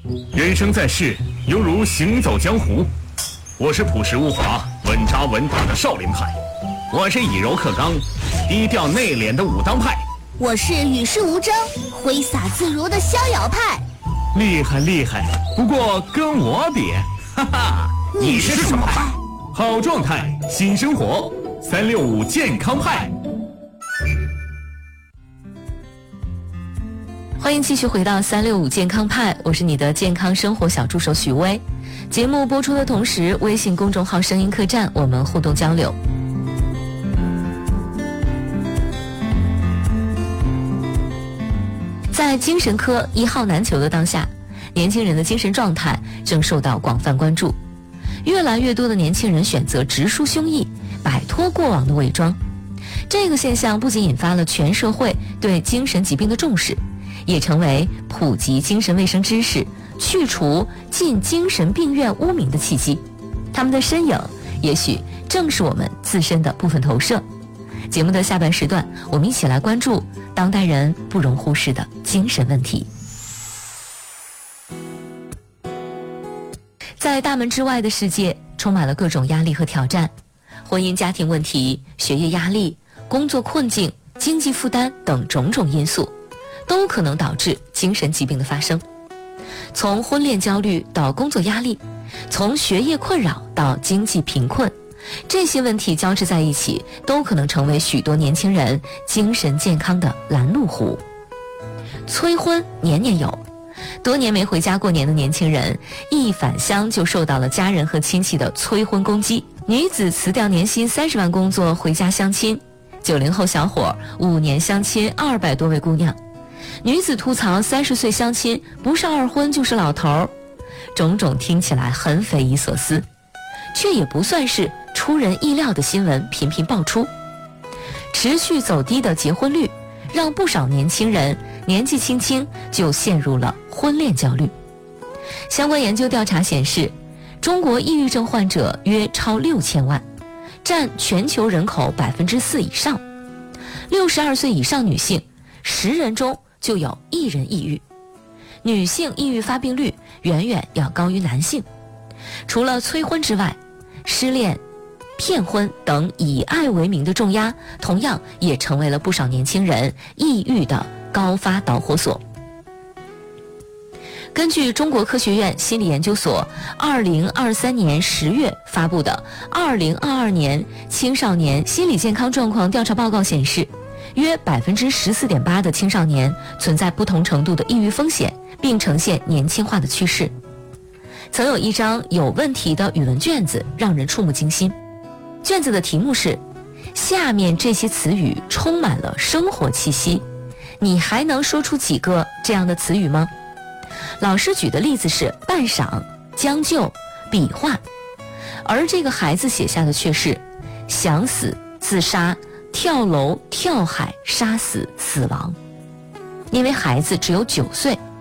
人生在世，犹如行走江湖。我是朴实无华、稳扎稳打的少林派，我是以柔克刚、低调内敛的武当派， 我是与世无争、挥洒自如的逍遥派。 厉害厉害，不过跟我比，哈哈， 你是什么派？ 好状态，新生活，365健康派。 欢迎继续回到365健康派，我是你的健康生活小助手许薇。节目播出的同时，微信公众号声音客栈我们互动交流。在精神科一号难求的当下，年轻人的精神状态正受到广泛关注。越来越多的年轻人选择直抒胸臆，摆脱过往的伪装。这个现象不仅引发了全社会对精神疾病的重视，也成为普及精神卫生知识、去除进精神病院污名的契机。他们的身影也许正是我们自身的部分投射。节目的下半时段，我们一起来关注当代人不容忽视的精神问题。在大门之外的世界，充满了各种压力和挑战，婚姻家庭问题、学业压力、工作困境、经济负担等种种因素都可能导致精神疾病的发生。从婚恋焦虑到工作压力，从学业困扰到经济贫困，这些问题交织在一起，都可能成为许多年轻人精神健康的拦路虎。催婚年年有，多年没回家过年的年轻人，一返乡就受到了家人和亲戚的催婚攻击。女子辞掉年薪30万工作回家相亲，90后小伙5年相亲200多位姑娘。女子吐槽30岁相亲不是二婚就是老头，种种听起来很匪夷所思，却也不算是出人意料的新闻频频爆出。持续走低的结婚率让不少年轻人年纪轻轻就陷入了婚恋焦虑。相关研究调查显示，中国抑郁症患者约超6000万，占全球人口4%以上。62岁以上女性10人中就有1人抑郁，女性抑郁发病率远远要高于男性。除了催婚之外，失恋、骗婚等以爱为名的重压，同样也成为了不少年轻人抑郁的高发导火索。根据中国科学院心理研究所2023年10月发布的2022年青少年心理健康状况调查报告显示，约14.8%的青少年存在不同程度的抑郁风险，并呈现年轻化的趋势。曾有一张有问题的语文卷子让人触目惊心，卷子的题目是：下面这些词语充满了生活气息，你还能说出几个这样的词语吗？老师举的例子是半晌、将就、比划，而这个孩子写下的却是想死、自杀、跳楼、跳海、杀死、死亡。因为孩子只有9岁，